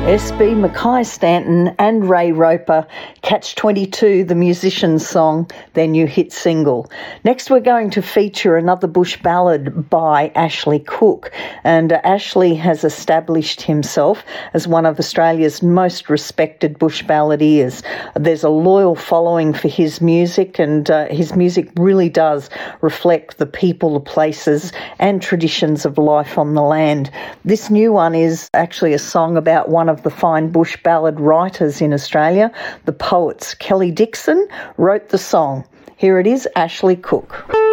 SB, Mackay Stanton and Ray Roper, Catch-22, the musician's song, their new hit single. Next we're going to feature another bush ballad by Ashley Cooke, and Ashley has established himself as one of Australia's most respected bush balladeers. There's a loyal following for his music, and his music really does reflect the people, the places and traditions of life on the land. This new one is actually a song about one of the fine bush ballad writers in Australia, the poets. Kelly Dixon wrote the song. Here it is, Ashley Cooke.